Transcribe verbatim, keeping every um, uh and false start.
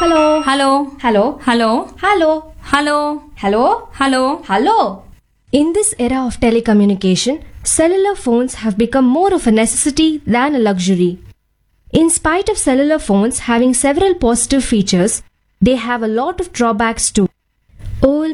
Hello. Hello. Hello. Hello. Hello. Hello. Hello. Hello. Hello. In this era of telecommunication, cellular phones have become more of a necessity than a luxury. In spite of cellular phones having several positive features, they have a lot of drawbacks too. Old,